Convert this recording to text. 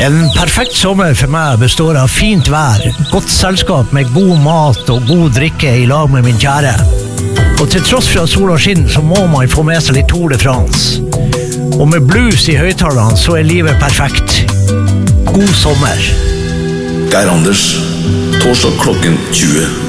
En perfekt sommer for meg består av fint vær, godt selskap med god mat og god drikke i lag med min kjære. Og til tross for at sola skinner, så må man få med seg litt Tour de France. Og med blues i høyttalerne, så er livet perfekt. God sommer. Geir Anders, torsdag klokken 20.